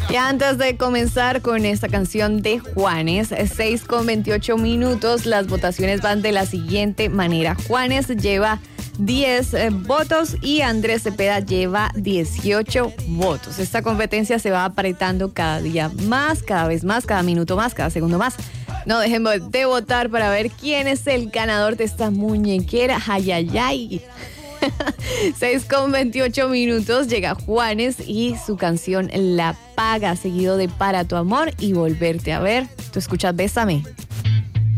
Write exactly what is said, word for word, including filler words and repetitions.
Y antes de comenzar con esta canción de Juanes, seis con veintiocho minutos, las votaciones van de la siguiente manera. Juanes lleva diez eh, votos y Andrés Cepeda lleva dieciocho votos. Esta competencia se va apretando cada día más, cada vez más, cada minuto más, cada segundo más. No dejen de votar para ver quién es el ganador de esta muñequera. Ay, ay, ay. seis con veintiocho minutos, llega Juanes y su canción La Paga, seguido de Para tu amor y Volverte a ver. Tú escuchas Bésame.